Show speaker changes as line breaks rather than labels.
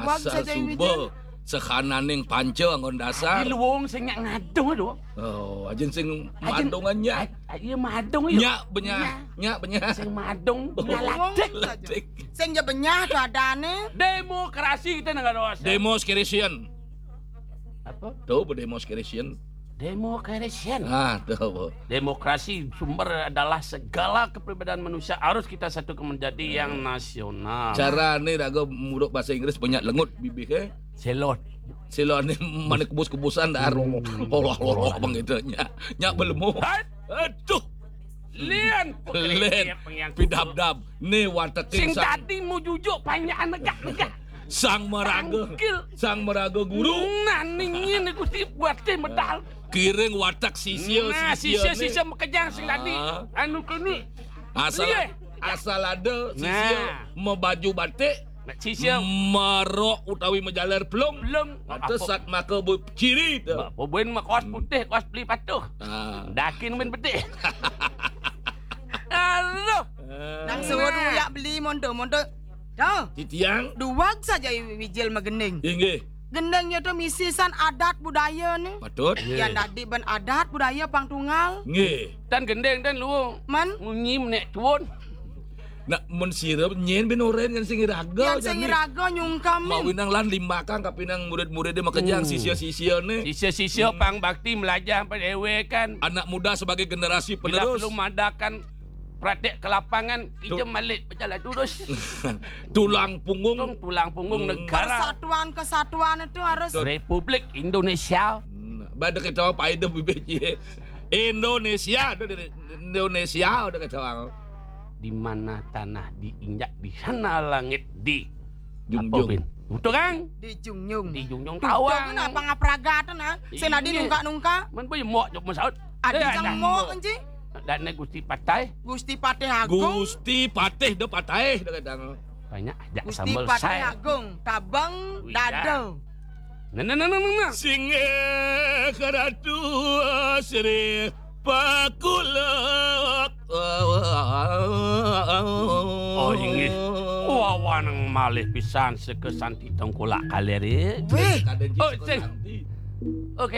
Duwag
Asal
saja
suba sekananing panca anggon dasar.
Di luwung sing ngadung aduh.
Oh, ajen sing madungannya.
Iya madung yo.
Nyak benyah.
Sing madung
Ngomong
ngalatik.
saja. Sing je benyah dadane.
Demokrasi kita nggak dosa.
Demonstration.
Apa?
Tuh, demonstration.
Demokrasi.
Tuh.
Demokrasi sumber adalah segala kepribadian manusia harus kita satukan menjadi yang nasional.
Cara ni dago muruk bahasa Inggris banyak lengut bibik
Selot.
Silo ni mana kebus-kebusan dah Allah bang itu nyak belum. Aduh.
Lian.
Len pidab-dab ni
Sing
wateking
tadi mau jujuk banyak negak-negak.
sang meraga guru
Nah, ningin Gusti buat medal.
kiring watak sisio
Nah,
sisio
sisa mekejang sing tadi. Anu kene.
asal ada sisio mau baju batik
Sisa
marok utawi menjalar pelung
belum
tesat maka ciri tu.
Poboin mak kaos putih, kaos beli patuh. Dakin men betik. Aduh.
Nang sewa duyak beli mondo. Dah.
Titiang
Duwag saja wijil magening.
inggih
Gendengnya tu misisan adat budaya ni.
patut
Yang dadi ben adat budaya pangtunggal.
nggih
Dan gendeng dan lu
Man,
ngunyim nek tuon.
nak mun sirep nyen ben oren kan sing iraga
yang sing raga nyungkam
mau
ni.
winang lan limbakang kapinang murid-murid dia makejang sisio-sisio ni
Sisa-sisa pang bakti belajar pada ewe kan.
anak muda sebagai generasi
Bila
penerus
perlu madakan praktek ke lapangan, kita balik berjalan terus.
tulang punggung
Tulang punggung negara
Kesatuan itu harus
Republik Indonesia.
Bada kita apa ide bibit Indonesia udah kata
Di mana tanah diinjak, di sana langit di
Jungjung.
Apa, Bin? Betul kan?
dijungjung.
Dijunjung
Tawang.
tawang.
Kenapa ngapragatan ha? Senadi
Iya.
nungka-nungka.
Men boy mok jok masaud.
Adi jang mo enci.
Dan Gusti Patai
Gusti Patih Agung.
Gusti Patih dah patah dah kata
banyak ajak
Gusti
sambal
Patih
saya.
Agung. Tabang
Wih,
dado.
Nah.
singe karatu sri pakulak
Oh inggih. Wawanang malih pisan sekesan titong kulak kaleri.
Weh.
Oh, sing.